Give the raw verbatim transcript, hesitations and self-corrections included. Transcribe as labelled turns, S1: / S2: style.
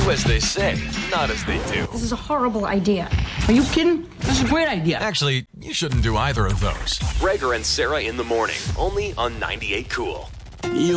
S1: Do as they say, not as they do.
S2: This is a horrible idea.
S3: Are you kidding? This is a great idea.
S1: Actually, you shouldn't do either of those. Rager and Sarah in the morning, only on ninety-eight Cool.
S3: You